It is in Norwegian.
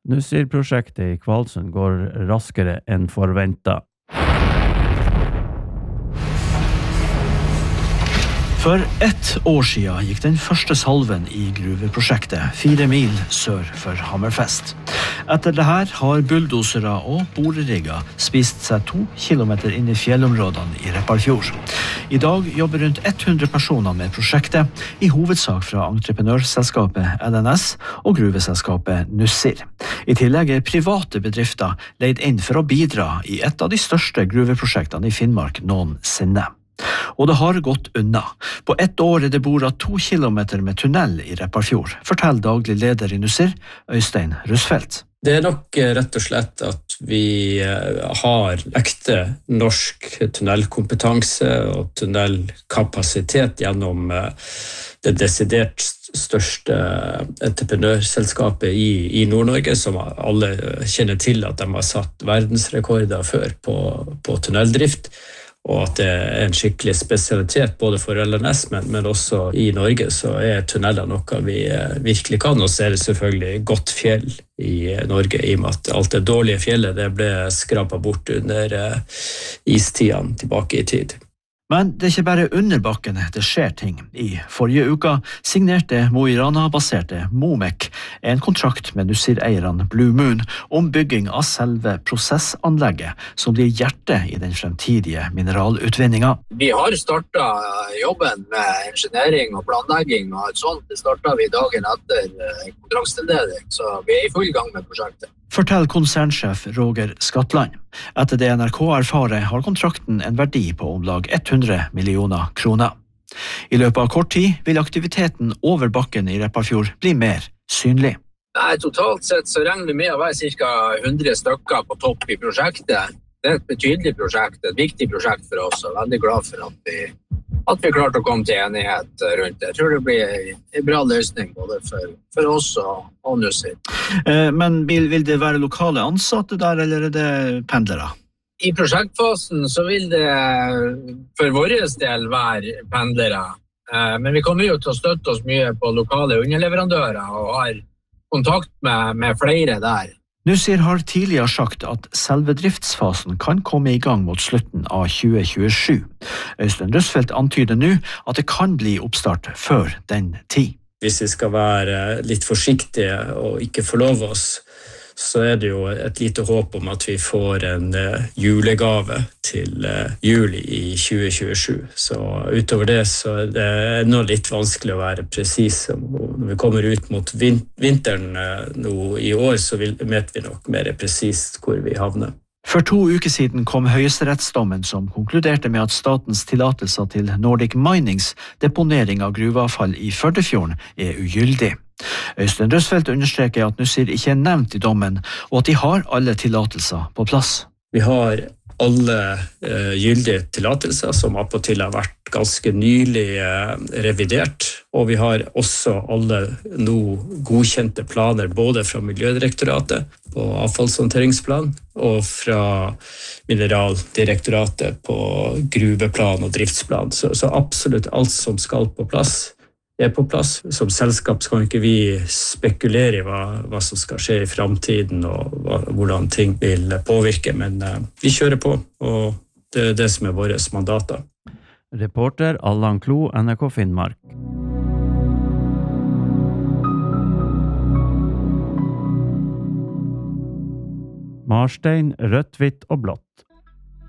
Nussir-prosjektet i Kvalsund går raskere enn forventet. For 1 år siden gikk den første salven i gruveprosjektet 4 mil sør for Hammerfest. Etter det her har bulldosere og borerigger spist seg 2 kilometer inn i fjellområdene i Repparfjord. I dag jobber rundt 100 personer med prosjektet, i hovedsak fra entreprenørselskapet NNS og gruveselskapet Nussir. I tillegg er private bedrifter leid inn for å bidra i et av de største gruveprosjektene i Finnmark noensinne. Og det har gått unna. På 1 år er det boret 2 kilometer med tunnel i Repparfjord, forteller daglig leder i Nussir, Øystein Rusfeldt. Det er nok rett og slett at vi har ekte norsk tunnelkompetanse og tunnelkapasitet gjennom det desidert største entreprenørselskapet i Nord-Norge, som alle kjenner til at de har satt verdensrekorder før på tunneldrift. Og at det er en skikkelig spesialitet både for LNS, men også i Norge, så er tunneler noe vi virkelig kan. Og så er det selvfølgelig godt fjell i Norge, i og med at alt det dårlige fjellet det ble skrapet bort under istiden tilbake i tid. Men det er ikke bare under bakken det skjer ting. I forrige uke signerte Mo i Rana-baserte Momek en kontrakt med Nussir-eierne Blue Moon om bygging av selve prosessanlegget, som blir hjertet i den fremtidige mineralutvinningen. Vi har startet jobben med engineering og planlegging, og et sånt det startet vi dagen etter kontraktstildeling, så vi er i full gang med prosjektet. Forteller konsernsjef Roger Skatland. Etter det NRK erfarer har kontrakten en verdi på om lag 100 millioner kroner. I løpet av kort tid vil aktiviteten over bakken i Repparfjord bli mer synlig. Nei, totalt sett så regner vi med å være ca. 100 stykker på topp i prosjektet. Det er et betydelig prosjekt, et viktig prosjekt for oss, og veldig glad for at vi klarte å komme til enighet rundt det. Jeg tror det blir en bra løsning både for oss og Nussir. Men vil det være lokale ansatte der, eller er det pendlere? I prosjektfasen så vil det for vår del være pendlere. Men vi kommer jo til å støtte oss mye på lokale underleverandører og har kontakt med flere der. Nussir har tidligere sagt at selve driftsfasen kan komme i gang mot slutten av 2027. Øystein Rusfeldt antyder nå at det kan bli oppstart før den tid. Hvis vi skal være litt forsiktige og ikke forlove oss, så er det jo et lite håp om at vi får en julegave til juli i 2027. Så utover det så er det enda litt vanskelig å være presis. Når vi kommer ut mot vinteren nå i år, så vet vi nok mer presist hvor vi havner. For 2 uker siden kom høyesterettsdommen som konkluderte med at statens tillatelser til Nordic Minings deponering av gruveavfall i Førdefjorden er ugyldig. Øystein Rusfeldt understreker at Nussir ikke er nevnt i dommen, og at de har alle tillatelser på plass. Vi har alle gyldige tillatelser som appåtil har vært ganske nylig revidert, og vi har også alle nå godkjente planer både fra Miljødirektoratet på avfallshåndteringsplan og fra Mineraldirektoratet på gruveplan og driftsplan. Så absolutt alt som skal på plass er på plass. Som selskap skal ikke vi spekulere i hva som skal skje i fremtiden og hvordan ting vil påvirke, men vi kjører på, og det er det som er våre mandater. Reporter Allan Klo, NRK Finnmark. Marstein, rødt, hvitt og blått.